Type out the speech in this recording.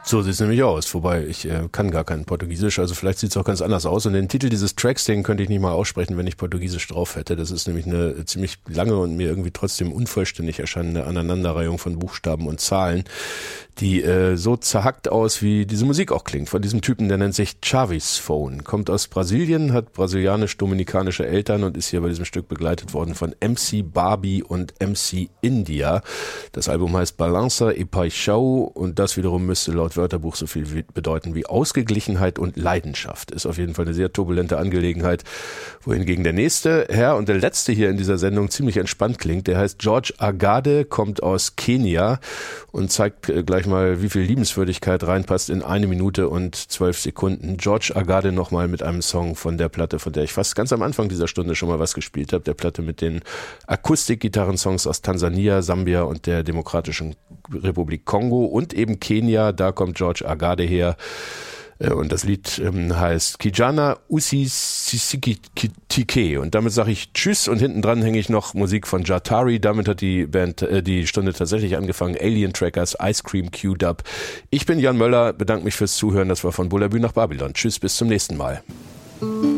So sieht es nämlich aus, wobei ich kann gar kein Portugiesisch, also vielleicht sieht es auch ganz anders aus. Und den Titel dieses Tracks, den könnte ich nicht mal aussprechen, wenn ich Portugiesisch drauf hätte. Das ist nämlich eine ziemlich lange und mir irgendwie trotzdem unvollständig erscheinende Aneinanderreihung von Buchstaben und Zahlen, die so zerhackt aus, wie diese Musik auch klingt. Von diesem Typen, der nennt sich Chaves Phone, kommt aus Brasilien, hat brasilianisch-dominikanische Eltern und ist hier bei diesem Stück begleitet worden von MC Barbie und MC India. Das Album heißt Balança e Paixão und das wiederum müsste laut Wörterbuch so viel bedeuten wie Ausgeglichenheit und Leidenschaft. Ist auf jeden Fall eine sehr turbulente Angelegenheit, wohingegen der nächste Herr und der letzte hier in dieser Sendung ziemlich entspannt klingt. Der heißt George Agade, kommt aus Kenia und zeigt gleich mal, wie viel Liebenswürdigkeit reinpasst in 1 Minute und 12 Sekunden. George Agade nochmal mit einem Song von der Platte, von der ich fast ganz am Anfang dieser Stunde schon mal was gespielt habe, der Platte mit den Akustik-Gitarrensongs aus Tansania, Sambia und der Demokratischen Republik Kongo und eben Kenia, da kommt George Agade her. Und das Lied heißt Kijana Usisikitike. Und damit sage ich Tschüss und hinten dran hänge ich noch Musik von Jatari. Damit hat die Band die Stunde tatsächlich angefangen. Alien Trackers, Ice Cream Q-Dub. Ich bin Jan Möller, bedanke mich fürs Zuhören. Das war von Bullabü nach Babylon. Tschüss, bis zum nächsten Mal.